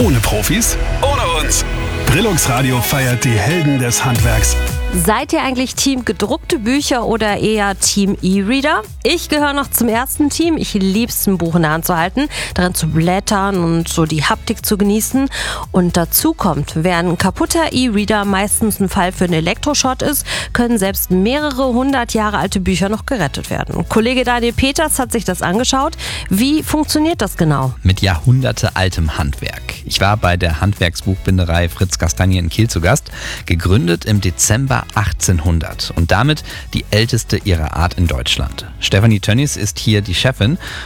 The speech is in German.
Ohne Profis, ohne uns. Brillux Radio feiert die Helden des Handwerks. Seid ihr eigentlich Team gedruckte Bücher oder eher Team E-Reader? Ich gehöre noch zum ersten Team. Ich liebe es, ein Buch in der Hand zu halten, darin zu blättern und so die Haptik zu genießen. Und dazu kommt, während ein kaputter E-Reader meistens ein Fall für einen Elektroschrott ist, können selbst mehrere 100 Jahre alte Bücher noch gerettet werden. Kollege Daniel Peters hat sich das angeschaut. Wie funktioniert das genau? Mit jahrhundertealtem Handwerk. Ich war bei der Handwerksbuchbinderei Fritz Kastanie in Kiel zu Gast, gegründet im Dezember 1800 und damit die älteste ihrer Art in Deutschland. Stefanie Tönnies ist hier die Chefin